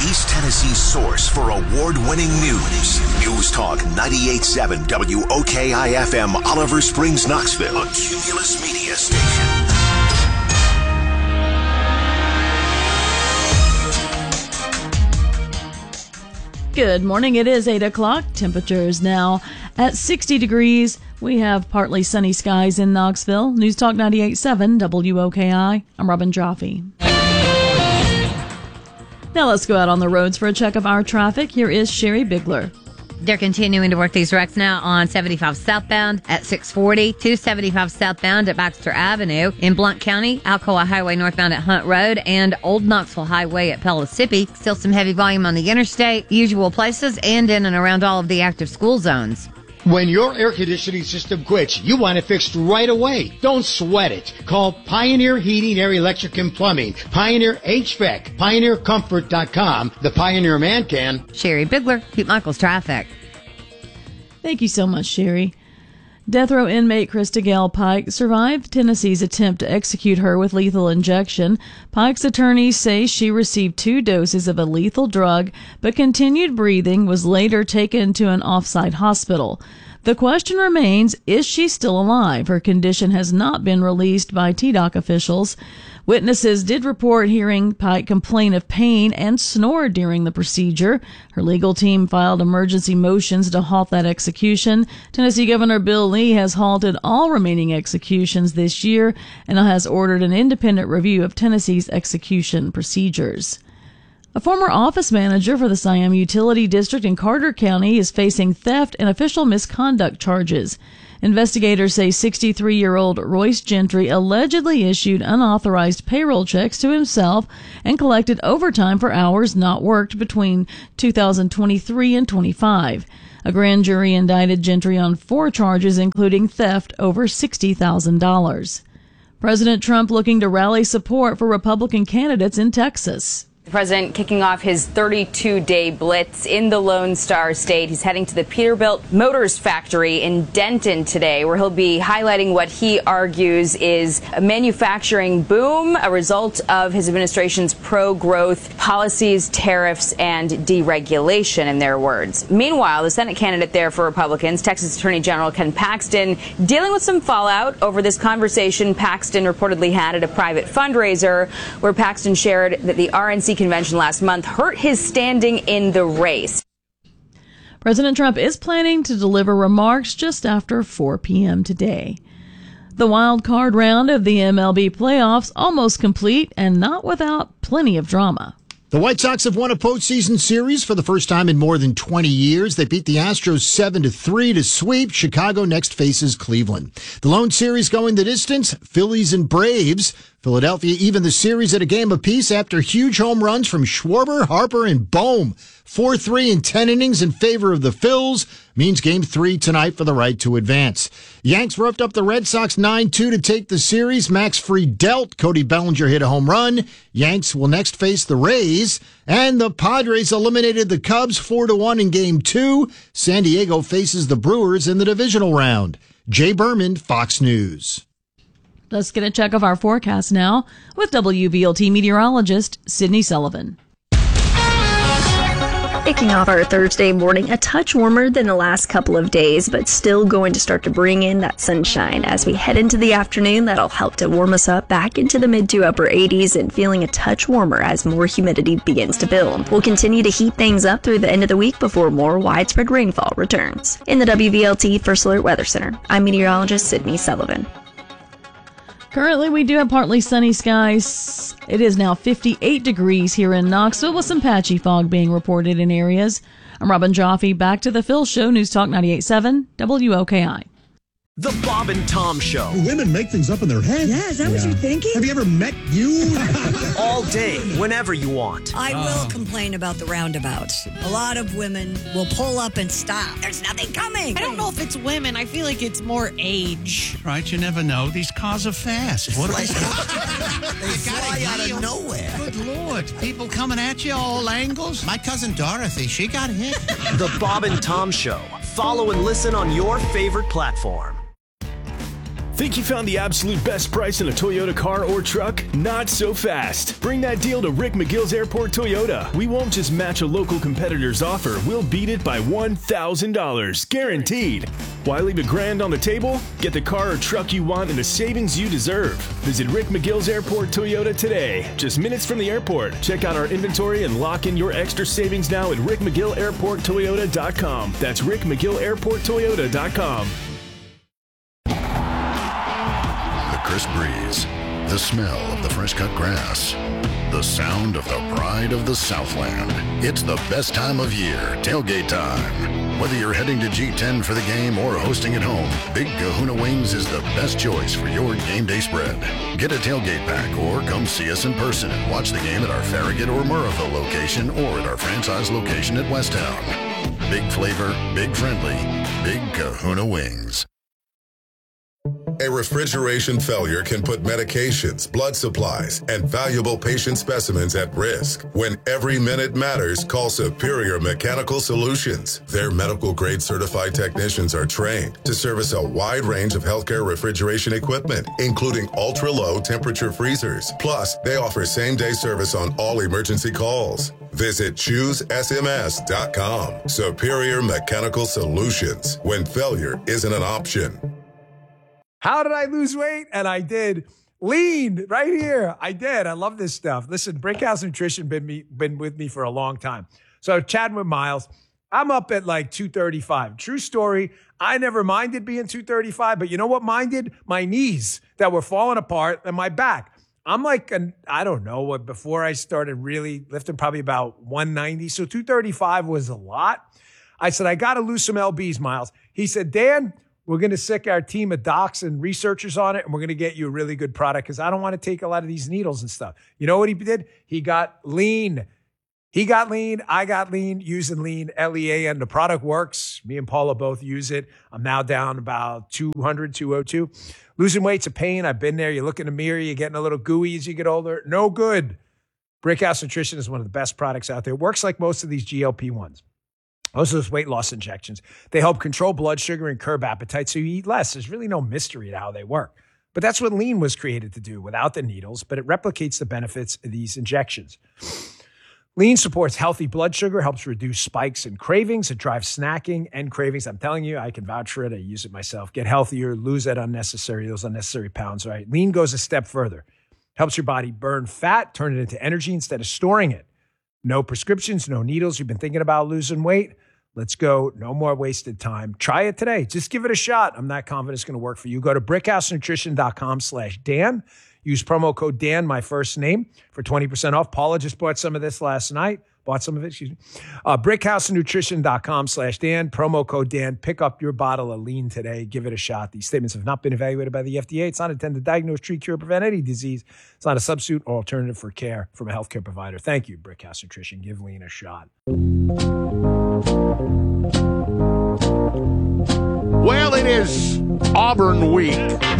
East Tennessee's source for award-winning news. News Talk 98.7 WOKI-FM, Oliver Springs, Knoxville. A Cumulus Media Station. Good morning. It is 8 o'clock. Temperature is now at 60 degrees. We have partly sunny skies in Knoxville. News Talk 98.7 WOKI. I'm Robin Joffe. Now let's go out on the roads for a check of our traffic. Here is Sherry Bigler. They're continuing to work these wrecks now on 75 southbound at 640, 275 southbound at Baxter Avenue. In Blount County, Alcoa Highway northbound at Hunt Road and Old Knoxville Highway at Pellissippi. Still some heavy volume on the interstate, usual places, and in and around all of the active school zones. When your air conditioning system quits, you want it fixed right away. Don't sweat it. Call Pioneer Heating, Air, Electric, and Plumbing. Pioneer HVAC. PioneerComfort.com. The Pioneer man can. Sherry Bigler, Pete Michaels Traffic. Thank you so much, Sherry. Death row inmate Krista Gale Pike survived Tennessee's attempt to execute her with lethal injection. Pike's attorneys say she received 2 doses of a lethal drug, but continued breathing, was later taken to an off-site hospital. The question remains, is she still alive? Her condition has not been released by TDOC officials. Witnesses did report hearing Pike complain of pain and snore during the procedure. Her legal team filed emergency motions to halt that execution. Tennessee Governor Bill Lee has halted all remaining executions this year and has ordered an independent review of Tennessee's execution procedures. A former office manager for the Siam Utility District in Carter County is facing theft and official misconduct charges. Investigators say 63-year-old Royce Gentry allegedly issued unauthorized payroll checks to himself and collected overtime for hours not worked between 2023 and 25. A grand jury indicted Gentry on 4 charges, including theft over $60,000. President Trump looking to rally support for Republican candidates in Texas. The president kicking off his 32-day blitz in the Lone Star State. He's heading to the Peterbilt Motors factory in Denton today, where he'll be highlighting what he argues is a manufacturing boom, a result of his administration's pro-growth policies, tariffs, and deregulation, in their words. Meanwhile, the Senate candidate there for Republicans, Texas Attorney General Ken Paxton, dealing with some fallout over this conversation Paxton reportedly had at a private fundraiser, where Paxton shared that the RNC convention last month hurt his standing in the race. President Trump is planning to deliver remarks just after 4 p.m. today. The wild card round of the MLB playoffs almost complete and not without plenty of drama. The White Sox have won a postseason series for the first time in more than 20 years. They beat the Astros 7-3 to sweep. Chicago next faces Cleveland. The lone series going the distance, Phillies and Braves. Philadelphia even the series at a game apiece after huge home runs from Schwarber, Harper, and Bohm. 4-3 in 10 innings in favor of the Phils means Game 3 tonight for the right to advance. Yanks roughed up the Red Sox 9-2 to take the series. Max Fried dealt. Cody Bellinger hit a home run. Yanks will next face the Rays. And the Padres eliminated the Cubs 4-1 in Game 2. San Diego faces the Brewers in the divisional round. Jay Berman, Fox News. Let's get a check of our forecast now with WVLT meteorologist Sydney Sullivan. Kicking off our Thursday morning, a touch warmer than the last couple of days, but still going to start to bring in that sunshine. As we head into the afternoon, that'll help to warm us up back into the mid to upper 80s and feeling a touch warmer as more humidity begins to build. We'll continue to heat things up through the end of the week before more widespread rainfall returns. In the WVLT First Alert Weather Center, I'm meteorologist Sydney Sullivan. Currently, we do have partly sunny skies. It is now 58 degrees here in Knoxville with some patchy fog being reported in areas. I'm Robin Joffe. Back to the Phil Show, News Talk 98.7 WOKI. The Bob and Tom Show. Women make things up in their head. Yeah, is that what you're thinking? Have you ever met you? All day, whenever you want. I will complain about the roundabouts. A lot of women will pull up and stop. There's nothing coming. I don't know if it's women. I feel like it's more age. Right, you never know. These cars are fast. What they fly out of nowhere. Good Lord. People coming at you all angles. My cousin Dorothy, she got hit. The Bob and Tom Show. Follow and listen on your favorite platform. Think you found the absolute best price in a Toyota car or truck? Not so fast. Bring that deal to Rick McGill's Airport Toyota. We won't just match a local competitor's offer. We'll beat it by $1,000. Guaranteed. Why leave $1,000 on the table? Get the car or truck you want and the savings you deserve. Visit Rick McGill's Airport Toyota today. Just minutes from the airport. Check out our inventory and lock in your extra savings now at rickmcgillairporttoyota.com. That's rickmcgillairporttoyota.com. Crisp breeze, the smell of the fresh-cut grass, the sound of the pride of the Southland. It's the best time of year, tailgate time. Whether you're heading to G10 for the game or hosting at home, Big Kahuna Wings is the best choice for your game day spread. Get a tailgate pack or come see us in person and watch the game at our Farragut or Murrayville location or at our franchise location at Westtown. Big flavor, big friendly, Big Kahuna Wings. A refrigeration failure can put medications, blood supplies, and valuable patient specimens at risk. When every minute matters, call Superior Mechanical Solutions. Their medical-grade certified technicians are trained to service a wide range of healthcare refrigeration equipment, including ultra-low temperature freezers. Plus, they offer same-day service on all emergency calls. Visit ChooseSMS.com. Superior Mechanical Solutions. When failure isn't an option. How did I lose weight? And I did. Lean right here. I did. I love this stuff. Listen, Brickhouse Nutrition been with me for a long time. So chatting with Miles, I'm up at like 235. True story. I never minded being 235, but you know what minded? My knees that were falling apart and my back. I'm like, I don't know what, before I started really lifting, probably about 190. So 235 was a lot. I said, I got to lose some LBs, Miles. He said, Dan, we're going to sick our team of docs and researchers on it, and we're going to get you a really good product because I don't want to take a lot of these needles and stuff. You know what he did? He got lean. He got lean. I got lean, using lean, L-E-A-N. The product works. Me and Paula both use it. I'm now down about 200, 202. Losing weight's a pain. I've been there. You look in the mirror, you're getting a little gooey as you get older. No good. Brickhouse Nutrition is one of the best products out there. It works like most of these GLP-1s. Most of those weight loss injections, they help control blood sugar and curb appetite so you eat less. There's really no mystery to how they work. But that's what lean was created to do without the needles, but it replicates the benefits of these injections. Lean supports healthy blood sugar, helps reduce spikes and cravings. It drives snacking and cravings. I'm telling you, I can vouch for it. I use it myself. Get healthier, lose those unnecessary pounds, right? Lean goes a step further. Helps your body burn fat, turn it into energy instead of storing it. No prescriptions, no needles. You've been thinking about losing weight? Let's go. No more wasted time. Try it today. Just give it a shot. I'm not confident it's going to work for you. Go to brickhousenutrition.com/Dan. Use promo code Dan, my first name, for 20% off. Paula just bought some of this last night. Brickhousenutrition.com/Dan. Promo code Dan. Pick up your bottle of lean today. Give it a shot. These statements have not been evaluated by the FDA. It's not intended to diagnose, treat, cure, prevent any disease. It's not a substitute or alternative for care from a healthcare provider. Thank you, Brickhouse Nutrition. Give lean a shot. Well, it is Auburn week.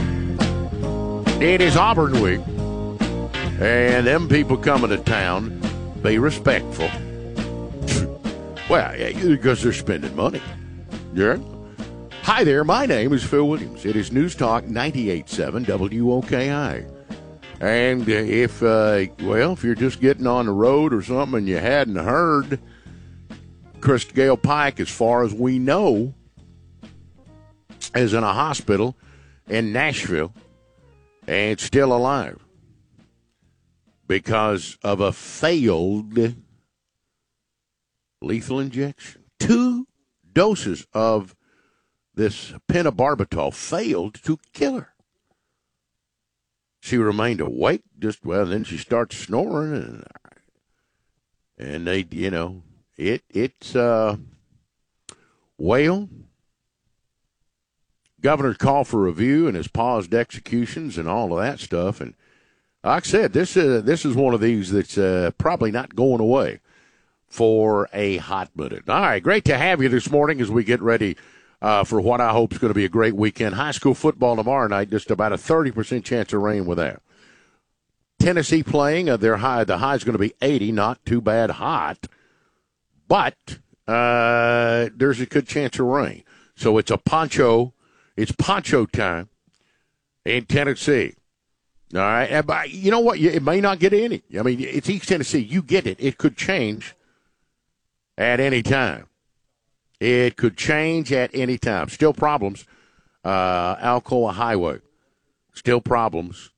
It is Auburn week. And them people coming to town, be respectful. Well, yeah, because they're spending money. Yeah. Hi there, my name is Phil Williams. It is News Talk 98.7 WOKI. And if you're just getting on the road or something and you hadn't heard, Krista Gale Pike, as far as we know, is in a hospital in Nashville and still alive because of a failed lethal injection. 2 doses of this pentobarbital failed to kill her. She remained awake, then she starts snoring, and they, Governor's called for review and has paused executions and all of that stuff. And like I said, this is one of these that's probably not going away for a hot minute. All right, great to have you this morning as we get ready for what I hope is going to be a great weekend. High school football tomorrow night, just about a 30% chance of rain with that. Tennessee playing, the high is going to be 80, not too bad hot, but there's a good chance of rain. So it's poncho time in Tennessee. All right. But you know what? It may not get any. I mean, it's East Tennessee. You get it. It could change at any time. It could change at any time. Still problems. Alcoa Highway. Still problems.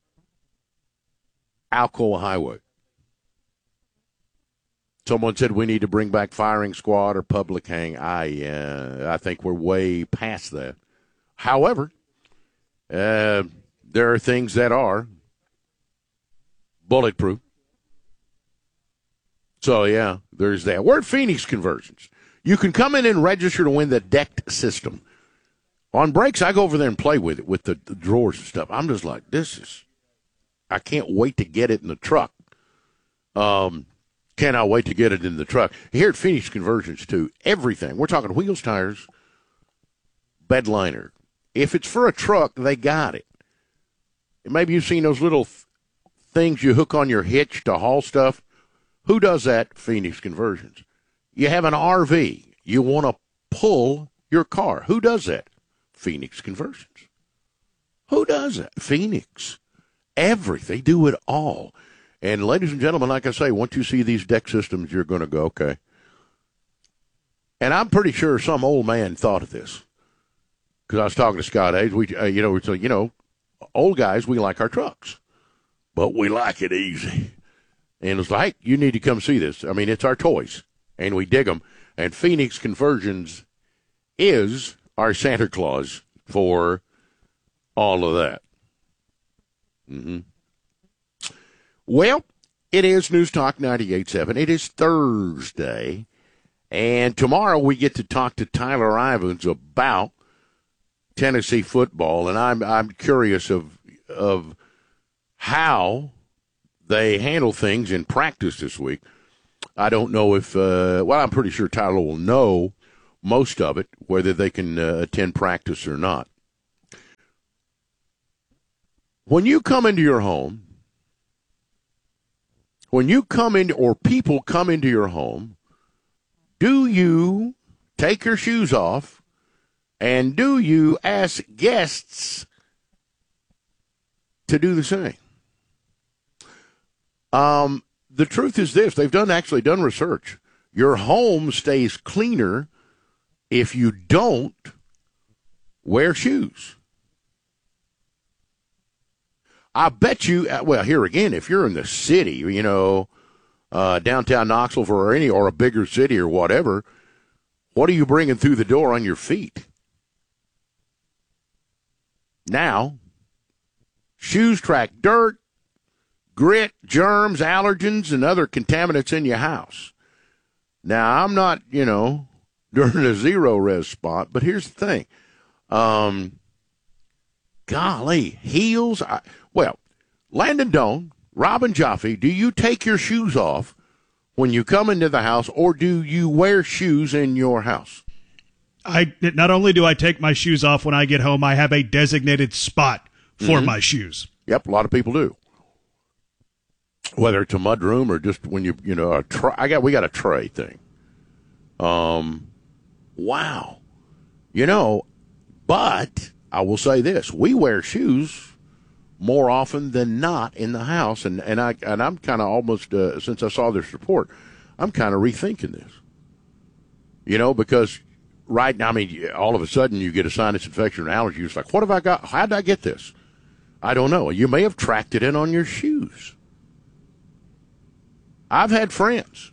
Alcoa Highway. Someone said we need to bring back firing squad or public hang. I think we're way past that. However, there are things that are bulletproof. So, yeah, there's that. We're at Phoenix Conversions. You can come in and register to win the decked system. On breaks, I go over there and play with it, with the drawers and stuff. I'm just like, I can't wait to get it in the truck. Cannot wait to get it in the truck. Here at Phoenix Conversions, too, everything. We're talking wheels, tires, bed liner. If it's for a truck, they got it. Maybe you've seen those little things you hook on your hitch to haul stuff. Who does that? Phoenix Conversions. You have an RV. You want to pull your car. Who does that? Phoenix Conversions. Who does that? Phoenix. They do it all. And ladies and gentlemen, like I say, once you see these deck systems, you're going to go, okay. And I'm pretty sure some old man thought of this. Because I was talking to Scott Hayes. Old guys, we like our trucks. But we like it easy. And it's like, you need to come see this. I mean, it's our toys. And we dig them. And Phoenix Conversions is our Santa Claus for all of that. Mm-hmm. Well, it is News Talk 98.7. It is Thursday. And tomorrow we get to talk to Tyler Ivins about Tennessee football. And I'm curious of how they handle things in practice this week. I don't know if, I'm pretty sure Tyler will know most of it, whether they can attend practice or not. When you come into your home, or people come into your home, do you take your shoes off and do you ask guests to do the same? The truth is this. They've actually done research. Your home stays cleaner if you don't wear shoes. I bet you, here again, if you're in the city, downtown Knoxville or a bigger city or whatever, what are you bringing through the door on your feet? Now, shoes track dirt, grit, germs, allergens, and other contaminants in your house. Now, I'm not, during a zero res spot, but here's the thing. Heels. Landon Doan, Robin Jaffe, do you take your shoes off when you come into the house, or do you wear shoes in your house? Not only do I take my shoes off when I get home, I have a designated spot for my shoes. Yep, a lot of people do. Whether it's a mud room or just when we got a tray thing. Wow. But I will say this: we wear shoes more often than not in the house, and I'm kind of almost since I saw this report, I'm kind of rethinking this. Because right now, all of a sudden you get a sinus infection or allergy. It's like, what have I got? How did I get this? I don't know. You may have tracked it in on your shoes. I have had friends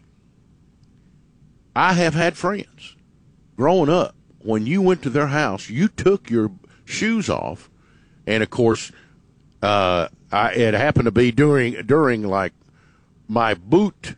growing up. When you went to their house, you took your shoes off, and of course, it happened to be during like my boot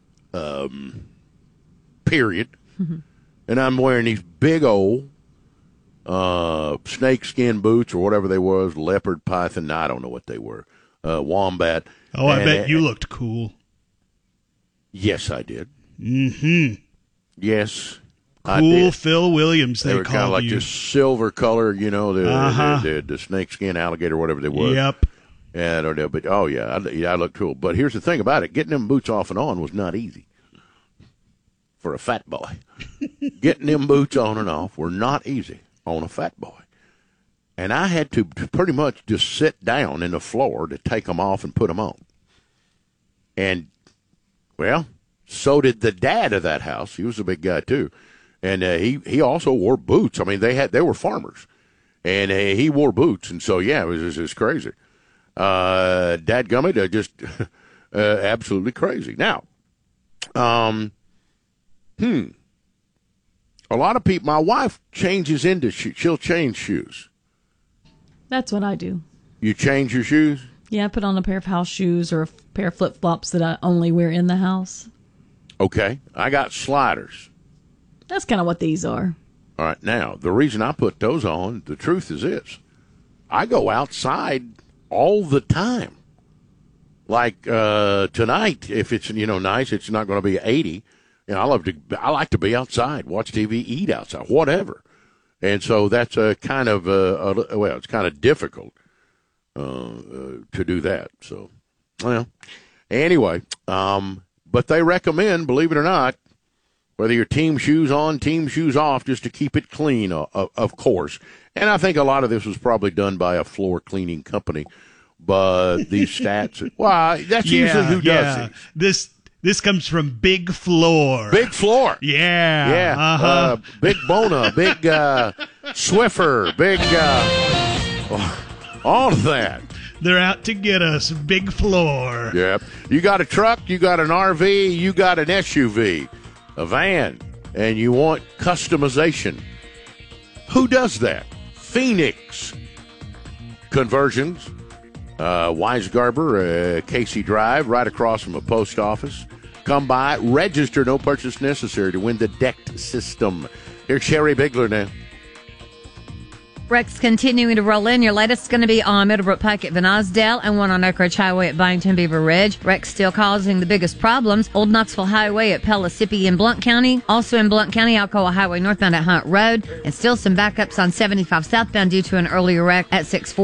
period, and I'm wearing these big old snakeskin boots or whatever they was, leopard, python. I don't know what they were, wombat. Oh, I bet you looked cool. Yes, I did. Mm-hmm. Yes. Cool Phil Williams, they were kind of like this silver color, the snakeskin alligator, whatever they were. Yep. Yeah, I don't know, but I look cool. But here's the thing about it: getting them boots off and on was not easy for a fat boy. Getting them boots on and off were not easy on a fat boy. and I had to pretty much just sit down in the floor to take them off and put them on. And, well, so did the dad of that house. He was a big guy, too. And he also wore boots. I mean, they were farmers. And he wore boots. And so, yeah, it was crazy. Dadgummit, just absolutely crazy. Now, a lot of people, my wife changes into she'll change shoes. That's what I do. You change your shoes? Yeah, I put on a pair of house shoes or a pair of flip-flops that I only wear in the house. Okay. I got sliders. That's kind of what these are. All right. Now, the reason I put those on, the truth is this. I go outside all the time. Like tonight, if it's, nice, it's not going to be 80. I like to be outside, watch TV, eat outside, whatever. And so that's it's kind of difficult to do that. So, well, anyway, but they recommend, believe it or not, whether you're team shoes on, team shoes off, just to keep it clean, of course. And I think a lot of this was probably done by a floor cleaning company. But these stats, well, that's usually who does these. This comes from Big Floor. Big Floor. Yeah. Yeah. Uh-huh. Big Bona, Big Swiffer, Big all of that. They're out to get us. Big Floor. Yep. You got a truck, you got an RV, you got an SUV, a van, and you want customization. Who does that? Phoenix Conversions. Weisgarber, Casey Drive, right across from a post office. Come by, register, no purchase necessary to win the decked system. Here's Sherry Bigler now. Wrecks continuing to roll in. Your latest is going to be on Middlebrook Pike at Van Osdale and one on Oak Ridge Highway at Byington Beaver Ridge. Wrecks still causing the biggest problems. Old Knoxville Highway at Pellissippi in Blount County. Also in Blount County, Alcoa Highway northbound at Hunt Road. And still some backups on 75 southbound due to an earlier wreck at 640.